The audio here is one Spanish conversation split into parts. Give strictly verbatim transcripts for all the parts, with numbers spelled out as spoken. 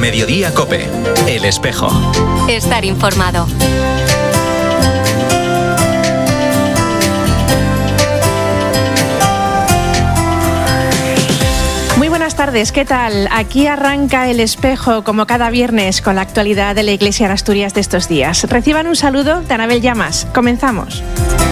Mediodía COPE. El Espejo. Estar informado. Buenas tardes, ¿qué tal? Aquí arranca El Espejo, como cada viernes, con la actualidad de la Iglesia de Asturias de estos días. Reciban un saludo de Anabel Llamas. Comenzamos.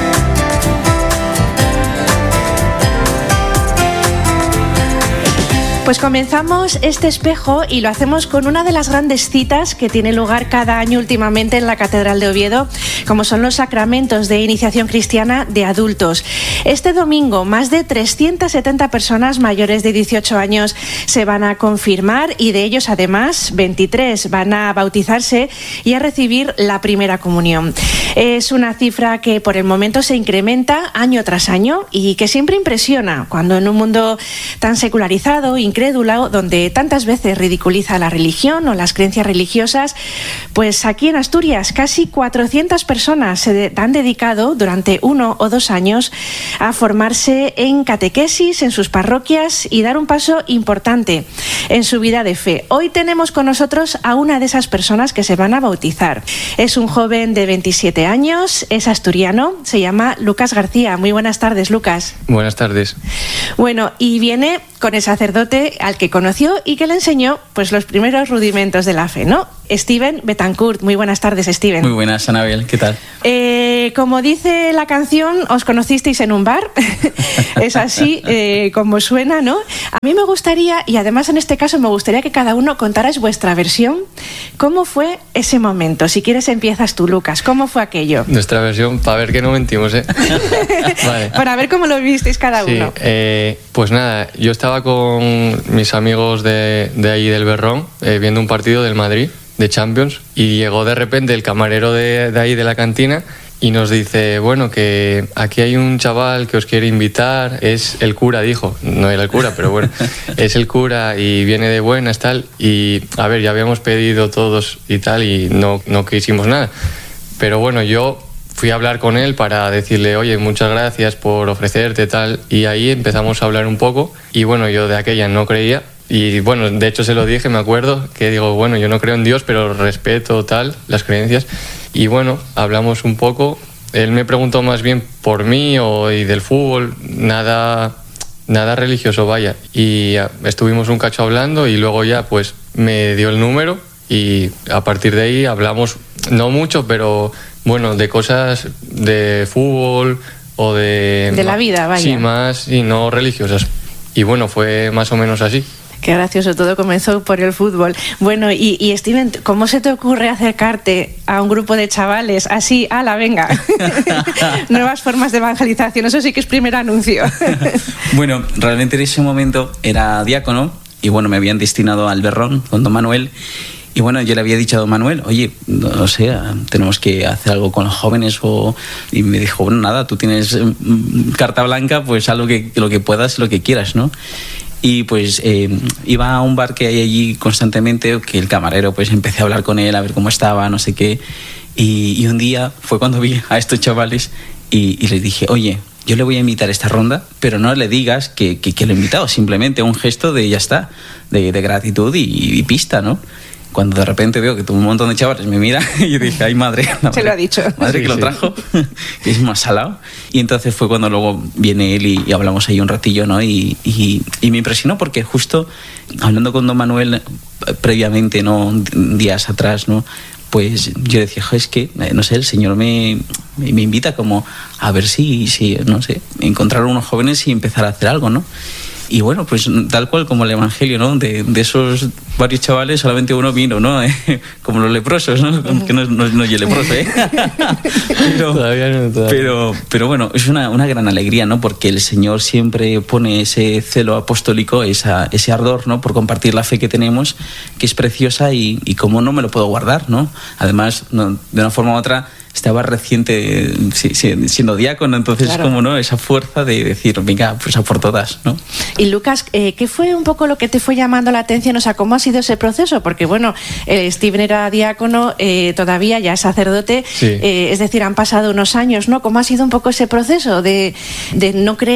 Pues comenzamos este espejo y lo hacemos con una de las grandes citas que tiene lugar cada año últimamente en la Catedral de Oviedo, como son los sacramentos de iniciación cristiana de adultos. Este domingo, más de trescientas setenta personas mayores de dieciocho años se van a confirmar y de ellos, además, veintitrés van a bautizarse y a recibir la primera comunión. Es una cifra que por el momento se incrementa año tras año y que siempre impresiona cuando en un mundo tan secularizado, incrédulo, donde tantas veces ridiculiza la religión o las creencias religiosas, pues aquí en Asturias casi cuatrocientas personas se de- han dedicado durante uno o dos años a formarse en catequesis en sus parroquias y dar un paso importante en su vida de fe. Hoy tenemos con nosotros a una de esas personas que se van a bautizar. Es un joven de veintisiete años, es asturiano, se llama Lucas García. Muy buenas tardes, Lucas. Buenas tardes. Bueno, y viene con el sacerdote al que conoció y que le enseñó pues los primeros rudimentos de la fe, ¿no? Steven Betancourt. Muy buenas tardes, Steven. Muy buenas, Anabel, ¿qué tal? Eh, como dice la canción, os conocisteis en un bar. Es así eh, como suena, ¿no? A mí me gustaría, y además en este caso me gustaría que cada uno contarais vuestra versión. ¿Cómo fue ese momento? Si quieres empiezas tú, Lucas. ¿Cómo fue aquello? Nuestra versión, para ver que no mentimos, ¿eh? Vale. Para ver cómo lo visteis cada Sí, uno. eh, pues nada, yo estaba con mis amigos de, de ahí del Berrón eh, viendo un partido del Madrid, de Champions, y llegó de repente el camarero de, de ahí de la cantina y nos dice, bueno, que aquí hay un chaval que os quiere invitar, es el cura, dijo, no era el cura, pero bueno, es el cura y viene de buenas, tal, y a ver, ya habíamos pedido todos y tal y no, no quisimos nada, pero bueno, yo fui a hablar con él para decirle, oye, muchas gracias por ofrecerte, tal, y ahí empezamos a hablar un poco, y bueno, yo de aquella no creía, y bueno, de hecho se lo dije, me acuerdo, que digo, bueno, yo no creo en Dios, pero respeto, tal, las creencias, y bueno, hablamos un poco, él me preguntó más bien por mí o, y del fútbol, nada, nada religioso, vaya, y ya, estuvimos un cacho hablando, y luego ya, pues, me dio el número, y a partir de ahí hablamos, no mucho, pero bueno, de cosas de fútbol o de... De la vida, vaya. Sí, más y no religiosas. Y bueno, fue más o menos así. Qué gracioso, todo comenzó por el fútbol. Bueno, y, y Steven, ¿cómo se te ocurre acercarte a un grupo de chavales así, ala, venga? Nuevas formas de evangelización, eso sí que es primer anuncio. Bueno, realmente en ese momento era diácono y bueno, me habían destinado al Berrón con don Manuel. Y bueno, yo le había dicho a don Manuel, oye, no, no sé, tenemos que hacer algo con los jóvenes. O... Y me dijo, bueno, nada, tú tienes mm, carta blanca, pues haz lo que, lo que puedas, lo que quieras, ¿no? Y pues eh, iba a un bar que hay allí constantemente, que el camarero, pues empecé a hablar con él, a ver cómo estaba, no sé qué. Y, y un día fue cuando vi a estos chavales y, y les dije, oye, yo le voy a invitar a esta ronda, pero no le digas que, que, que lo he invitado, simplemente un gesto de ya está, de, de gratitud y, y pista, ¿no? Cuando de repente veo que un montón de chavales me miran y yo dije, ay madre, madre se lo ha dicho. Madre Sí, que lo sí. trajo, que es más salado. Y entonces fue cuando luego viene él y, y hablamos ahí un ratillo, ¿no? Y, y, y me impresionó porque justo hablando con don Manuel eh, previamente, ¿no? Días atrás, ¿no? Pues yo decía, jo, es que, eh, no sé, el Señor me, me, me invita como a ver si, si, no sé, encontrar unos jóvenes y empezar a hacer algo, ¿no? Y bueno, pues tal cual como el Evangelio, ¿no? De, de esos varios chavales solamente uno vino, ¿no? Como los leprosos, ¿no? Que no, no, no es el leproso, ¿eh? Pero, Todavía no, todavía. pero, pero bueno, es una, una gran alegría, ¿no? Porque el Señor siempre pone ese celo apostólico, esa, ese ardor, ¿no? Por compartir la fe que tenemos, que es preciosa y, y como no me lo puedo guardar, ¿no? Además, no, de una forma u otra, estaba reciente sí, sí, siendo diácono, entonces Claro. como no, esa fuerza de decir, venga, pues a por todas, ¿no? Y Lucas, eh, ¿qué fue un poco lo que te fue llamando la atención? O sea, ¿cómo ha sido ese proceso? Porque bueno, eh, Steven era diácono, eh, todavía ya es sacerdote, Sí. eh, es decir, han pasado unos años, ¿no? ¿Cómo ha sido un poco ese proceso de, de no creer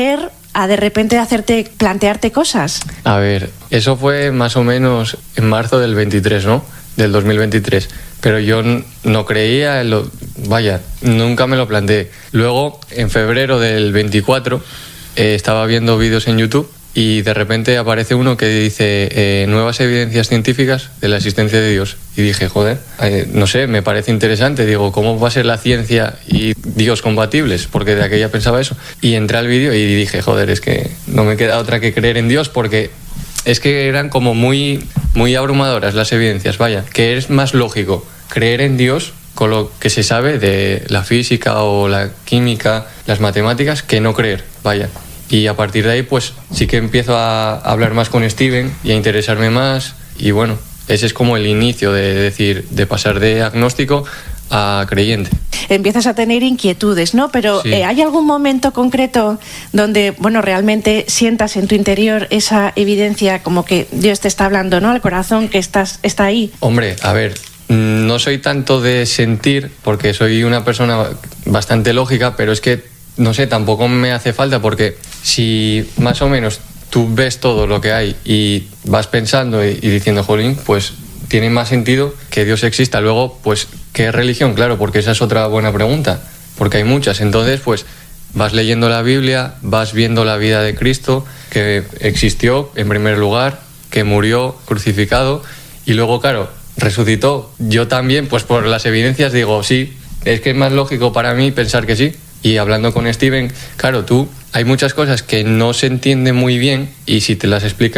a de repente hacerte plantearte cosas? A ver, eso fue más o menos en marzo del veintitrés, ¿no? Del dos mil veintitrés. Pero yo no creía, en lo, vaya, nunca me lo planteé. Luego, en febrero del veinticuatro, eh, estaba viendo vídeos en YouTube y de repente aparece uno que dice eh, nuevas evidencias científicas de la existencia de Dios. Y dije, joder, eh, no sé, me parece interesante. Digo, ¿cómo va a ser la ciencia y Dios compatibles? Porque de aquella pensaba eso. Y entré al vídeo y dije, joder, es que no me queda otra que creer en Dios, porque es que eran como muy, muy abrumadoras las evidencias. Vaya, que es más lógico creer en Dios con lo que se sabe de la física o la química, las matemáticas, que no creer, vaya. Y a partir de ahí, pues sí que empiezo a hablar más con Steven y a interesarme más. Y bueno, ese es como el inicio de decir, de pasar de agnóstico a creyente. Empiezas a tener inquietudes, ¿no? Pero Sí. eh, ¿hay algún momento concreto donde, bueno, realmente sientas en tu interior esa evidencia como que Dios te está hablando, ¿no? Al corazón, que estás, está ahí. Hombre, a ver, no soy tanto de sentir, porque soy una persona bastante lógica, pero es que no sé, tampoco me hace falta, porque si más o menos tú ves todo lo que hay y vas pensando y, y diciendo, jolín, pues tiene más sentido que Dios exista. Luego, pues, ¿qué religión? Claro, porque esa es otra buena pregunta, porque hay muchas. Entonces, pues, vas leyendo la Biblia, vas viendo la vida de Cristo, que existió en primer lugar, que murió crucificado y luego, claro, resucitó. Yo también, pues por las evidencias digo, sí, es que es más lógico para mí pensar que sí. Y hablando con Steven, claro, tú, hay muchas cosas que no se entienden muy bien y si te las explica